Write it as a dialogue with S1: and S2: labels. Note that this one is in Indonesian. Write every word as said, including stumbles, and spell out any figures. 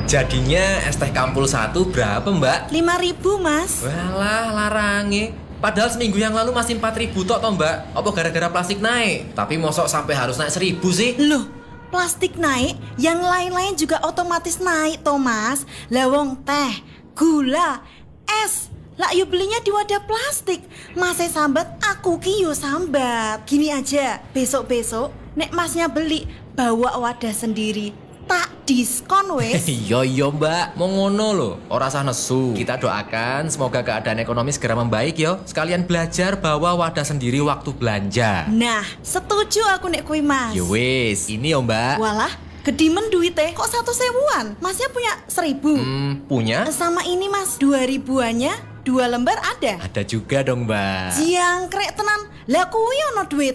S1: Jadinya es teh Kampul satu berapa mbak?
S2: lima ribu mas.
S1: Walah larange. Padahal seminggu yang lalu masih empat ribu tok toh mbak. Apa gara-gara plastik naik? Tapi mosok sampai harus naik seribu sih?
S2: Loh, plastik naik, yang lain-lain juga otomatis naik toh mas. Lawang teh, gula, es, lah yuk belinya di wadah plastik. Masnya sambat, aku ki yo sambat. Gini aja, besok-besok nek masnya beli, bawa wadah sendiri, tak diskon wes.
S1: Yo yo mbak, mau ngono loh, ora sah nesu. Kita doakan semoga keadaan ekonomi segera membaik yo. Sekalian belajar bawa wadah sendiri waktu belanja.
S2: Nah, setuju aku nek kui mas.
S1: Yo wis, ini yo mbak.
S2: Walah, gedimen duitnya kok satu sewuan? Masnya punya seribu?
S1: Hmm, punya?
S2: Sama ini mas, dua ribuannya, dua lembar ada?
S1: Ada juga dong mbak.
S2: Jangkrik tenan, lah kuwi ono duit